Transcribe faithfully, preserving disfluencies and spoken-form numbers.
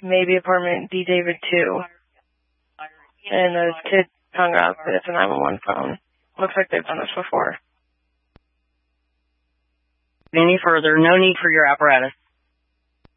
maybe apartment D David two. And those kids hung up. It's a nine one one phone. Looks like they've done this before. Any further, no need for your apparatus.